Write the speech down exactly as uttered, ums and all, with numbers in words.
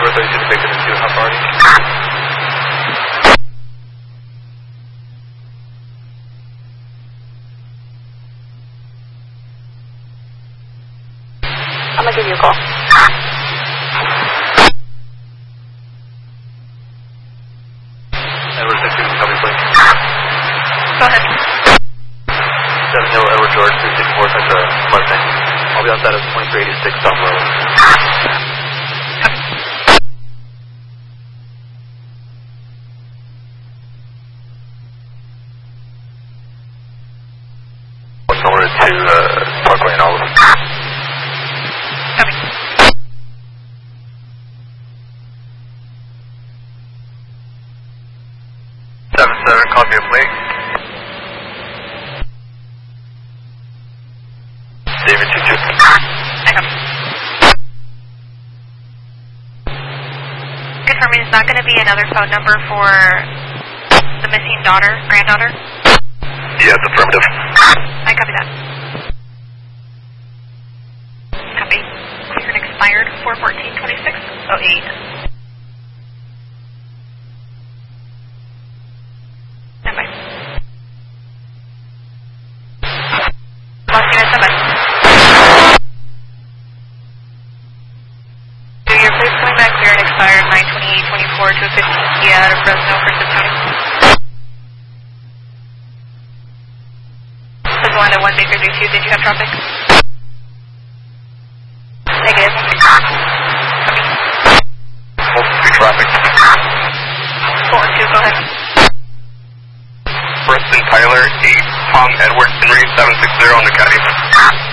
November thirty-two to Victor two, how far are you? I'm gonna give you a call. Edward six, copy, please. Go ahead. seven Hill, Edward George, three six four, that's a Mustang. I'll be outside of twenty-three eighty-six South Road. What's over to uh, Parkway and Olive? Copy. seven seven, copy a plate. David two two. I copy. Confirming, is that going to be another phone number for the missing daughter, granddaughter? Yes, affirmative. I copy that. Copy. Cleared expired four fourteen twenty-six oh eight. Standby. Lost unit, standby. So your place coming back clear and expired nine twenty-eight twenty-four to a fifteen Kia out of Fresno for Sip County. One to one Baker three two, did you have traffic? Negative. Copy. Mostly traffic. four one two, go ahead. Preston Tyler, eight Tom Edward Henry, seven six zero on the caddy.